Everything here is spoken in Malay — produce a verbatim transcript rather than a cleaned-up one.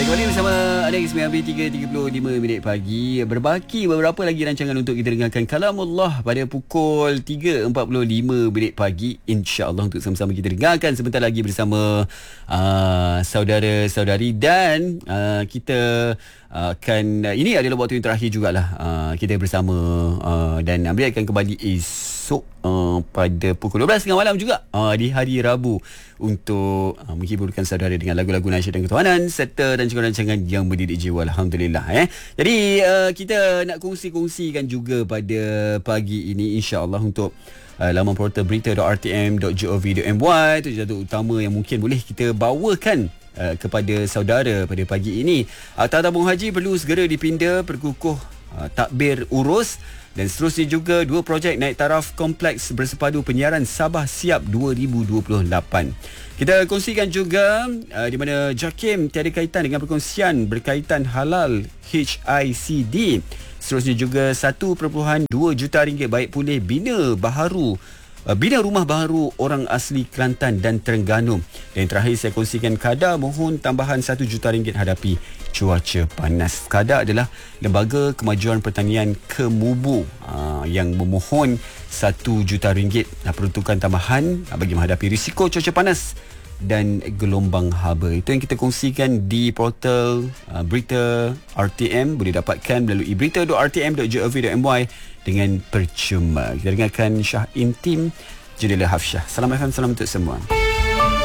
Baik, kembali bersama Alex sembilan tiga tiga puluh lima minit pagi. Berbaki beberapa lagi rancangan untuk kita dengarkan Kalamullah pada pukul tiga empat puluh lima minit pagi. InsyaAllah untuk sama-sama kita dengarkan sebentar lagi bersama uh, saudara-saudari. Dan uh, kita uh, akan uh, ini adalah waktu yang terakhir jugalah uh, kita bersama uh, dan Amri akan kembali esok uh, pada pukul dua belas tengah malam juga uh, di hari Rabu untuk uh, menghiburkan saudara dengan lagu-lagu nasyid dan ketuhanan serta rancangan-rancangan yang mendidik jiwa. Alhamdulillah eh. Jadi uh, kita nak kongsi-kongsikan juga pada pagi ini insya-Allah untuk uh, laman portal berita dot r t m dot gov dot m y. Itu jadwal utama yang mungkin boleh kita bawakan uh, kepada saudara pada pagi ini. Akta tabung haji perlu segera dipinda, perkukuh uh, takbir urus. Dan seterusnya juga dua projek naik taraf kompleks bersepadu penyiaran Sabah Siap dua ribu dua puluh lapan. Kita kongsikan juga uh, di mana JAKIM tiada kaitan dengan perkongsian berkaitan halal H I C D. Seterusnya juga satu perpuluhan dua juta ringgit baik pulih bina baharu uh, bina rumah baharu orang asli Kelantan dan Terengganu. Dan terakhir saya kongsikan KADA mohon tambahan satu juta ringgit hadapi cuaca panas. KADA adalah Lembaga Kemajuan Pertanian Kemubu uh, yang memohon satu juta ringgit uh, peruntukan tambahan uh, bagi menghadapi risiko cuaca panas dan gelombang haba. Itu yang kita kongsikan di portal uh, berita R T M. Boleh dapatkan melalui berita dot r t m dot gov dot m y dengan percuma. Kita dengarkan Syah Intim, Jadilah Hafsyah. Salam F M, salam untuk semua.